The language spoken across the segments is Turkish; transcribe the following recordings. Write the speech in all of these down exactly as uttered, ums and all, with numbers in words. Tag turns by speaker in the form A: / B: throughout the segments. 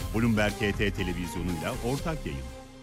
A: Bloomberg H T televizyonuyla ortak yayın.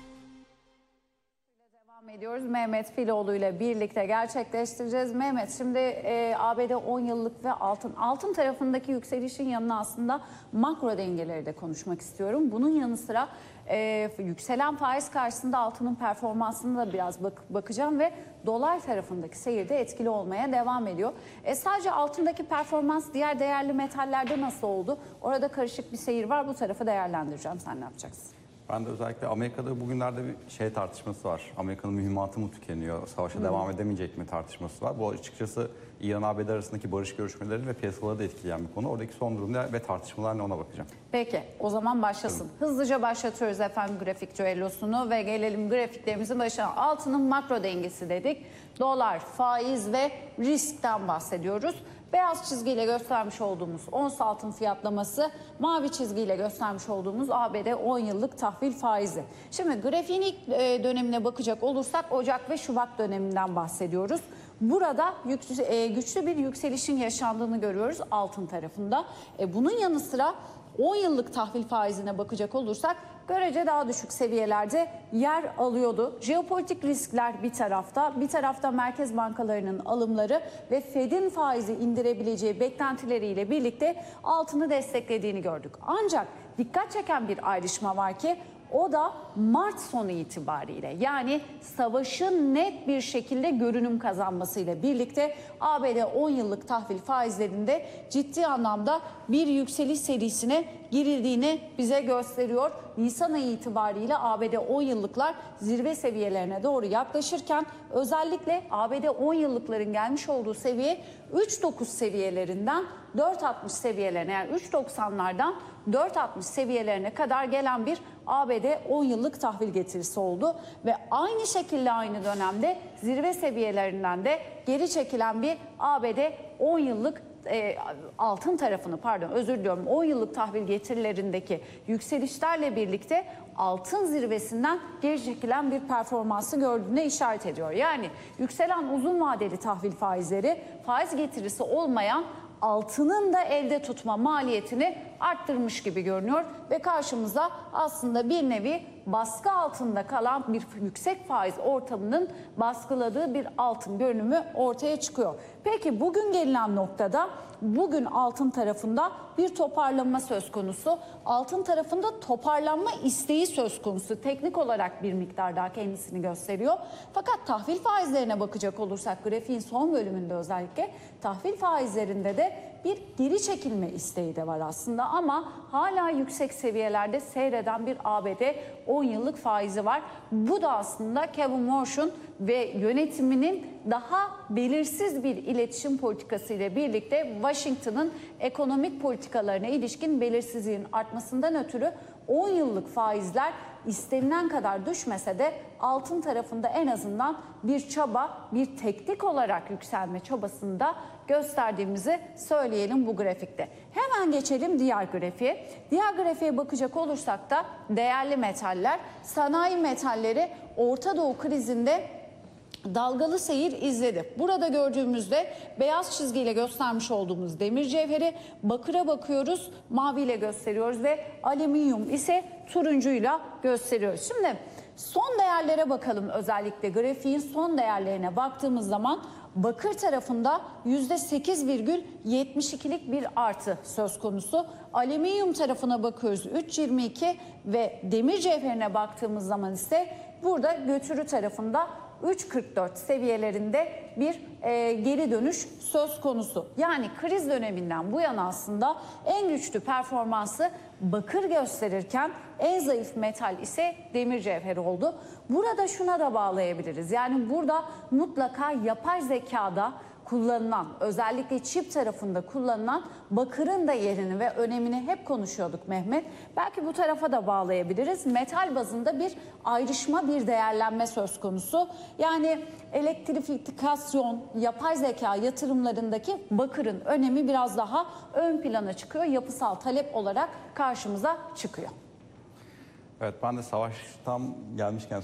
B: Devam ediyoruz. Mehmet Filoğlu ile birlikte gerçekleştireceğiz. Mehmet, şimdi e, A B D on yıllık ve altın altın tarafındaki yükselişin yanına aslında makro dengeleri de konuşmak istiyorum. Bunun yanı sıra e, yükselen faiz karşısında altının performansına da biraz bak bakacağım ve dolar tarafındaki seyir de etkili olmaya devam ediyor. E, sadece altındaki performans diğer değerli metallerde nasıl oldu? Orada karışık bir seyir var. Bu tarafı değerlendireceğim. Sen ne yapacaksın?
C: Ben de özellikle Amerika'da bugünlerde bir şey tartışması var. Amerika'nın mühimmatı mı tükeniyor, savaşa hmm. devam edemeyecek mi tartışması var. Bu açıkçası İran-A B D arasındaki barış görüşmeleri ve piyasaları da etkileyen bir konu. Oradaki son durumda ve tartışmalar ne, ona bakacağım.
B: Peki, o zaman başlasın. Evet. Hızlıca başlatıyoruz efendim grafik düellosunu ve gelelim grafiklerimizin başına. Altının makro dengesi dedik. Dolar, faiz ve riskten bahsediyoruz. Beyaz çizgiyle göstermiş olduğumuz ons altın fiyatlaması, mavi çizgiyle göstermiş olduğumuz A B D on yıllık tahvil faizi. Şimdi grafiğin ilk dönemine bakacak olursak Ocak ve Şubat döneminden bahsediyoruz. Burada güçlü bir yükselişin yaşandığını görüyoruz altın tarafında. Bunun yanı sıra on yıllık tahvil faizine bakacak olursak görece daha düşük seviyelerde yer alıyordu. Jeopolitik riskler bir tarafta, bir tarafta merkez bankalarının alımları ve Fed'in faizi indirebileceği beklentileriyle birlikte altını desteklediğini gördük. Ancak dikkat çeken bir ayrışma var ki o da Mart sonu itibariyle, yani savaşın net bir şekilde görünüm kazanmasıyla birlikte A B D on yıllık tahvil faizlerinde ciddi anlamda bir yükseliş serisine girildiğini bize gösteriyor. Nisan ayı itibariyle A B D on yıllıklar zirve seviyelerine doğru yaklaşırken özellikle A B D on yıllıkların gelmiş olduğu seviye üç nokta dokuz seviyelerinden dört nokta altmış seviyelerine, yani üç nokta doksanlardan dört nokta altmış seviyelerine kadar gelen bir A B D on yıllık tahvil getirisi oldu ve aynı şekilde aynı dönemde zirve seviyelerinden de geri çekilen bir A B D on yıllık e, altın tarafını pardon özür diliyorum on yıllık tahvil getirilerindeki yükselişlerle birlikte altın zirvesinden geri çekilen bir performansı gördüğüne işaret ediyor. Yani yükselen uzun vadeli tahvil faizleri faiz getirisi olmayan altının da elde tutma maliyetini arttırmış gibi görünüyor ve karşımıza aslında bir nevi baskı altında kalan bir yüksek faiz ortamının baskıladığı bir altın görünümü ortaya çıkıyor. Peki bugün gelinen noktada bugün altın tarafında bir toparlanma söz konusu. Altın tarafında toparlanma isteği söz konusu. Teknik olarak bir miktar daha kendisini gösteriyor. Fakat tahvil faizlerine bakacak olursak grafiğin son bölümünde özellikle tahvil faizlerinde de bir geri çekilme isteği de var aslında ama hala yüksek seviyelerde seyreden bir A B D on yıllık faizi var. Bu da aslında Kevin Warsh'un ve yönetiminin daha belirsiz bir iletişim politikası ile birlikte Washington'ın ekonomik politikalarına ilişkin belirsizliğin artmasından ötürü on yıllık faizler istenilen kadar düşmese de altın tarafında en azından bir çaba, bir teknik olarak yükselme çabasında gösterdiğimizi söyleyelim bu grafikte. Hemen geçelim diğer grafiğe. Diğer grafiğe bakacak olursak da değerli metaller, sanayi metalleri Orta Doğu krizinde dalgalı seyir izledi. Burada gördüğümüzde beyaz çizgiyle göstermiş olduğumuz demir cevheri, bakıra bakıyoruz, maviyle gösteriyoruz ve alüminyum ise turuncuyla gösteriyoruz. Şimdi son değerlere bakalım, özellikle grafiğin son değerlerine baktığımız zaman bakır tarafında yüzde sekiz virgül yetmiş ikilik bir artı söz konusu. Alüminyum tarafına bakıyoruz üç virgül yirmi iki ve demir cevherine baktığımız zaman ise burada götürü tarafında üç virgül kırk dört seviyelerinde bir e, geri dönüş söz konusu. Yani kriz döneminden bu yana aslında en güçlü performansı bakır gösterirken en zayıf metal ise demir cevheri oldu. Burada şuna da bağlayabiliriz. Yani burada mutlaka yapay zekada kullanılan, özellikle çip tarafında kullanılan bakırın da yerini ve önemini hep konuşuyorduk Mehmet. Belki bu tarafa da bağlayabiliriz. Metal bazında bir ayrışma, bir değerlenme söz konusu. Yani elektrifikasyon, yapay zeka yatırımlarındaki bakırın önemi biraz daha ön plana çıkıyor. Yapısal talep olarak karşımıza çıkıyor.
C: Evet, ben de savaştan gelmişken